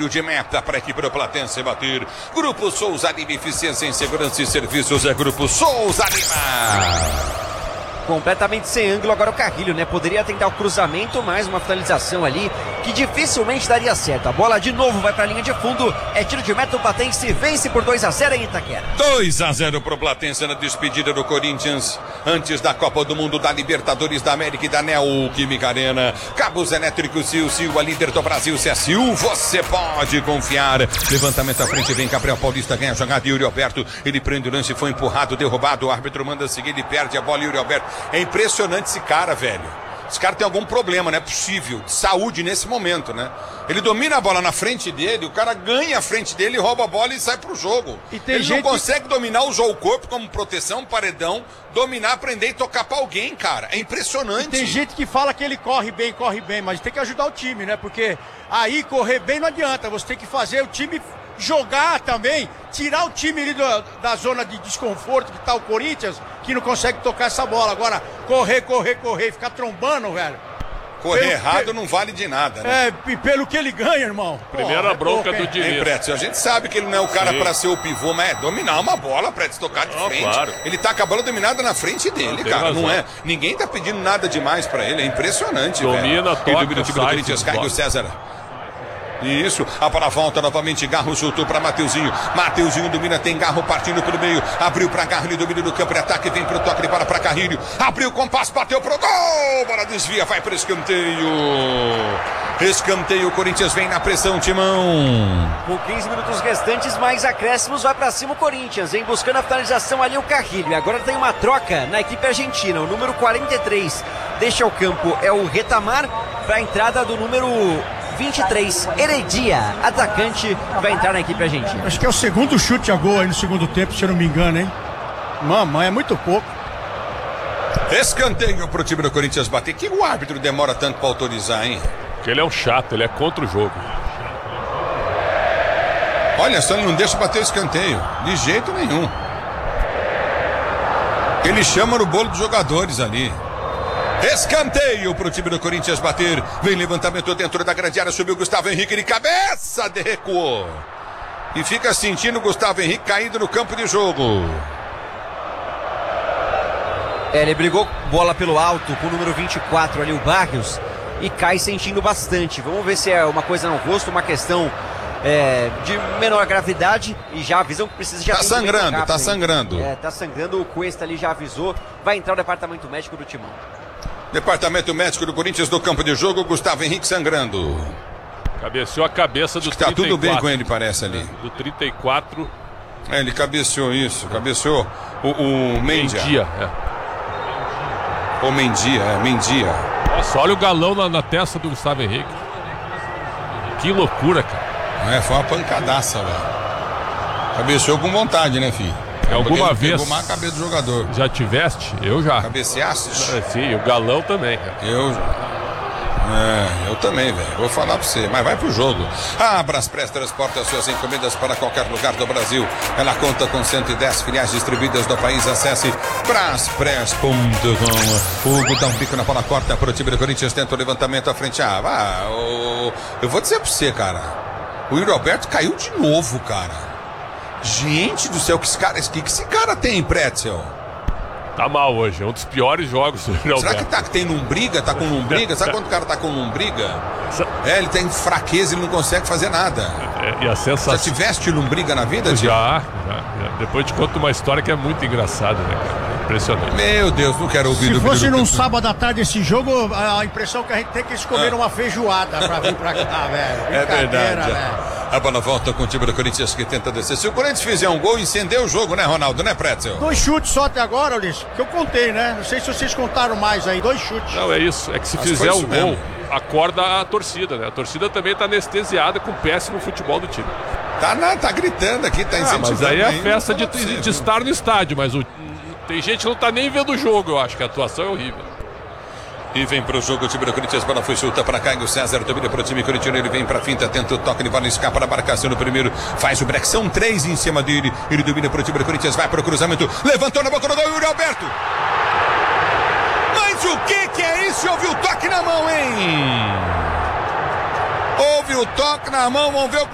tiro de meta para a equipe do Platense bater. Grupo Souza Lima, eficiência em segurança e serviços, é Grupo Souza Lima. Completamente sem ângulo agora o Carrilho, né? Poderia tentar o cruzamento, mais uma finalização ali que dificilmente daria certo. A bola de novo vai para a linha de fundo. É tiro de meta, o Platense vence por 2-0 em Itaquera. 2-0 pro Platense na despedida do Corinthians antes da Copa do Mundo, da Libertadores da América e da Neoquímica Arena. Cabos elétricos Sil, a líder do Brasil, se é Sil, você pode confiar. Levantamento à frente, vem Gabriel Paulista, ganha a jogada, Yuri Alberto, ele prende o lance, foi empurrado, derrubado, o árbitro manda seguir, ele perde a bola, Yuri Alberto. É impressionante esse cara, velho. Esse cara tem algum problema, não é possível, de saúde nesse momento, né? Ele domina a bola na frente dele, o cara ganha a frente dele, rouba a bola e sai pro jogo. Ele não consegue dominar, usar o corpo como proteção, paredão, dominar, prender e tocar pra alguém, cara. É impressionante. E tem gente que fala que ele corre bem, mas tem que ajudar o time, né? Porque aí correr bem não adianta, você tem que fazer o time jogar também, tirar o time ali da zona de desconforto que tá o Corinthians, que não consegue tocar essa bola. Agora, correr, ficar trombando, velho. Correr errado não vale de nada, né? E pelo que ele ganha, irmão. Primeira bronca do Diniz. Pretz, a gente sabe que ele não é o cara pra ser o pivô, mas é dominar uma bola, Pretz, tocar de frente. Claro. Ele tá com a bola dominada na frente dele, cara. Não é? Ninguém tá pedindo nada demais pra ele, é impressionante, domina, velho. toca, o time do Corinthians cai do César. Isso, a bola volta novamente, Garro soltou para Mateuzinho domina, tem Garro partindo pelo meio, abriu para Garro, ele domina no campo de ataque, vem pro toque, ele para Carrilho, abriu com passo, bateu pro gol, bola desvia, vai pro escanteio, o Corinthians vem na pressão, Timão. Com 15 minutos restantes, mais acréscimos, vai pra cima o Corinthians, vem buscando a finalização ali o Carrilho, agora tem uma troca na equipe argentina, o número 43 deixa o campo, é o Retamar, para a entrada do número 23, Heredia, atacante, vai entrar na equipe argentina. Acho que é o segundo chute a gol aí no segundo tempo, se eu não me engano, hein? Mamãe, é muito pouco. Escanteio pro time do Corinthians bater. Que o árbitro demora tanto pra autorizar, hein? Porque ele é um chato, ele é contra o jogo. Olha só, ele não deixa bater o escanteio, de jeito nenhum. Ele chama no bolo dos jogadores ali. Escanteio pro time do Corinthians bater. Vem levantamento dentro da grande área. Subiu Gustavo Henrique de cabeça, recuou. E fica sentindo o Gustavo Henrique caído no campo de jogo. Ele brigou bola pelo alto com o número 24 ali, o Barrios, e cai sentindo bastante. Vamos ver se é uma coisa no rosto, uma questão de menor gravidade, e já avisam que precisa de atendimento rápido, tá sangrando. Tá sangrando, o Cuesta ali já avisou. Vai entrar o departamento médico do Timão. Departamento médico do Corinthians no campo de jogo, Gustavo Henrique sangrando. Cabeceou a cabeça do 34. Tá tudo bem com ele, parece ali. Do 34. Ele cabeceou isso, cabeceou o Mendia. Mendia. Nossa, olha o galão na testa do Gustavo Henrique. Que loucura, cara. Foi uma pancadaça, velho. Cabeceou com vontade, né, filho? Alguma vez pegou uma cabeça do jogador. Já tiveste? Eu já. Cabeceaste? Sim, o galão também, cara. Eu também, velho. Vou falar pra você, mas vai pro jogo. A Braspress transporta suas encomendas para qualquer lugar do Brasil. Ela conta com 110 filiais distribuídas no país. Acesse braspress.com. O Hugo dá um pico na bola, corta pro time do Corinthians, tenta o levantamento à frente. Eu vou dizer pra você, cara. O Yuri Alberto caiu de novo, cara. Gente do céu, que esse cara tem, Pretzel? Tá mal hoje, é um dos piores jogos do Yuri Será Alberto. que tem lombriga? Tá com lombriga? Sabe quando o cara tá com lombriga? Ele tem fraqueza, ele não consegue fazer nada. E a sensação... Já tiveste lombriga na vida, tio? Já. Depois te conto uma história que é muito engraçada, né, cara? Impressionante. Meu Deus, não quero ouvir. Se fosse num sábado à tarde esse jogo, a impressão que a gente tem que eles comeram uma feijoada pra vir pra cá, velho. É verdade. A bola volta com o time do Corinthians que tenta descer. Se o Corinthians fizer um gol, incendeu o jogo, né, Ronaldo? Né, Pretzel? 2 chutes só até agora, Ulisses, que eu contei, né? Não sei se vocês contaram mais aí. 2 chutes. Não, é isso. É que se fizer um gol, acorda a torcida, né? A torcida também tá anestesiada com o péssimo futebol do time. Tá gritando aqui, tá incentivando. Mas aí é a festa de estar no estádio, mas tem gente que não tá nem vendo o jogo, eu acho que a atuação é horrível. E vem pro jogo o time do Corinthians, bola foi solta para Caio César, domina pro time corintiano, ele vem pra finta, tenta o toque, ele vai escapa na marcação no primeiro, faz o break, são 3 em cima dele, ele domina pro time do Corinthians, vai pro cruzamento, levantou na boca do gol, Yuri Alberto. Mas o que é isso? Houve o toque na mão, hein? Houve o toque na mão, vamos ver o